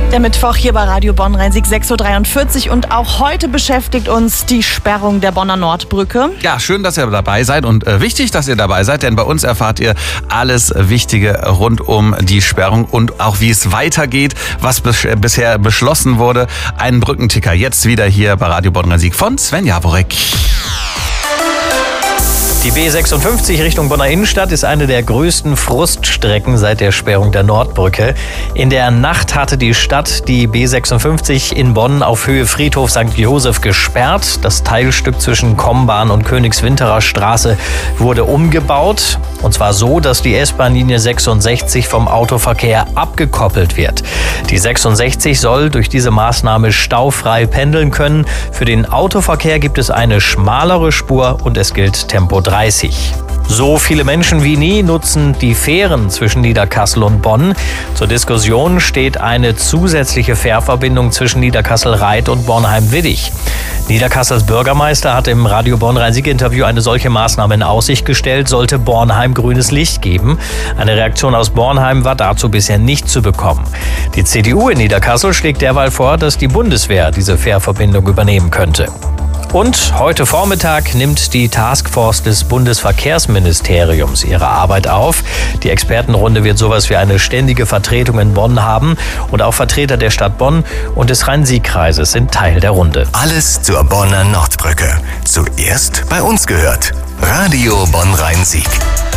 Der Mittwoch hier bei Radio Bonn-Rhein-Sieg 6.43 Uhr und auch heute beschäftigt uns die Sperrung der Bonner Nordbrücke. Ja, schön, dass ihr dabei seid und wichtig, dass ihr dabei seid, denn bei uns erfahrt ihr alles Wichtige rund um die Sperrung und auch wie es weitergeht, was bisher beschlossen wurde. Ein Brückenticker jetzt wieder hier bei Radio Bonn-Rhein-Sieg von Sven Jaworek. Die B56 Richtung Bonner Innenstadt ist eine der größten Fruststrecken seit der Sperrung der Nordbrücke. In der Nacht hatte die Stadt die B56 in Bonn auf Höhe Friedhof St. Joseph gesperrt. Das Teilstück zwischen Kombahn und Königswinterer Straße wurde umgebaut. Und zwar so, dass die S-Bahn-Linie 66 vom Autoverkehr abgekoppelt wird. Die 66 soll durch diese Maßnahme staufrei pendeln können. Für den Autoverkehr gibt es eine schmalere Spur und es gilt Tempo 30. So viele Menschen wie nie nutzen die Fähren zwischen Niederkassel und Bonn. Zur Diskussion steht eine zusätzliche Fährverbindung zwischen Niederkassel-Reith und Bornheim-Widdig. Niederkassels Bürgermeister hat im Radio Bonn-Rhein-Sieg-Interview eine solche Maßnahme in Aussicht gestellt, sollte Bornheim grünes Licht geben. Eine Reaktion aus Bornheim war dazu bisher nicht zu bekommen. Die CDU in Niederkassel schlägt derweil vor, dass die Bundeswehr diese Fährverbindung übernehmen könnte. Und heute Vormittag nimmt die Taskforce des Bundesverkehrsministeriums ihre Arbeit auf. Die Expertenrunde wird sowas wie eine ständige Vertretung in Bonn haben. Und auch Vertreter der Stadt Bonn und des Rhein-Sieg-Kreises sind Teil der Runde. Alles zur Bonner Nordbrücke. Zuerst bei uns gehört. Radio Bonn-Rhein-Sieg.